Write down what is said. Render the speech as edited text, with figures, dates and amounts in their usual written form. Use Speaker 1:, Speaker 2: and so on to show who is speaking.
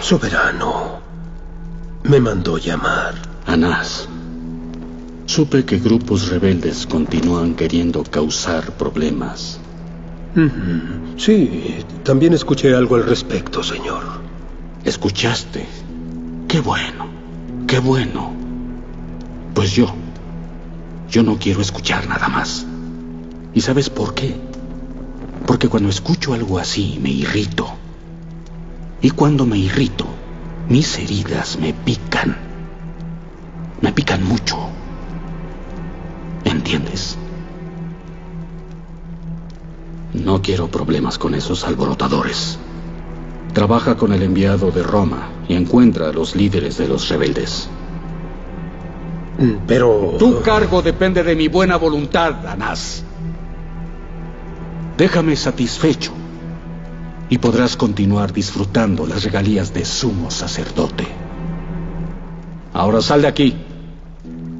Speaker 1: Soberano, me mandó llamar.
Speaker 2: Anás, supe que grupos rebeldes continúan queriendo causar problemas.
Speaker 1: Sí, también escuché algo al respecto, señor.
Speaker 2: ¿Escuchaste? Qué bueno, qué bueno. Pues yo no quiero escuchar nada más. ¿Y sabes por qué? Porque cuando escucho algo así me irrito. Y cuando me irrito, mis heridas me pican. Me pican mucho. ¿Entiendes? No quiero problemas con esos alborotadores. Trabaja con el enviado de Roma y encuentra a los líderes de los rebeldes.
Speaker 1: Pero...
Speaker 2: Tu cargo depende de mi buena voluntad, Anás. Déjame satisfecho y podrás continuar disfrutando las regalías de sumo sacerdote. Ahora sal de aquí.